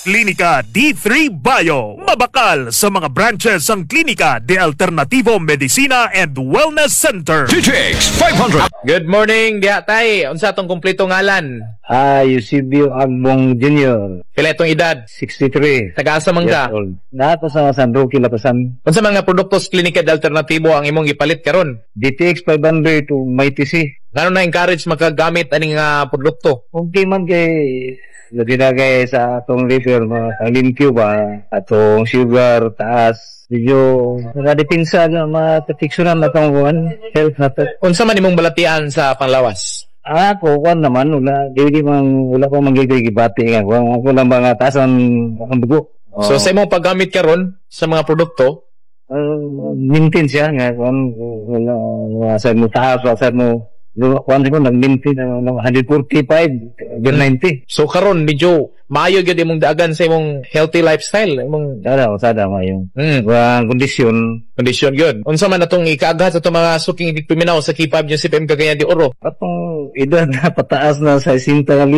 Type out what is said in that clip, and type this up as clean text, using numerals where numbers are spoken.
Klinika D3 Bio. Mabakal sa mga branches ang Klinika de Alternativo Medicina and Wellness Center. GTX 500. Good morning, diha tay. Unsa tong kumpleto ngalan? Eusebio Agbong Jr. Pila itong edad? 63 Taga-asa man ka? years old. Nato sa San Roque, Lapasan. Unsa mga produktos klinika de alternatibo ang imong gipalit karon? DTX 500 to MyTC. Ngano na encourage magkagamit aning produkto? Okay man kay dinagay sa atong liver, ang limpyo ba, atong sugar, taas. Medyo nakadepinsa na matatiksunan na itong health natin. Unsa man imong balatian sa panlawas? Ako, naman, wala pa manggigibati nga. Ako lang mga taas ang dugo. So sa imong paggamit karon sa mga produkto, Maintain siya nga. Wala, asad mo taas, asad mo, nag-maintain, 145, 90. so karon medyo maayo gyud imong daagan sa imong healthy lifestyle, imong Sada, mayong. Kondisyon. kondisyon gyud. Unsa man atong ikaaghat sa itong mga suking higpiminaw sa K5 yung CPM Cagayan de Oro? Atong edad na pataas na sa 60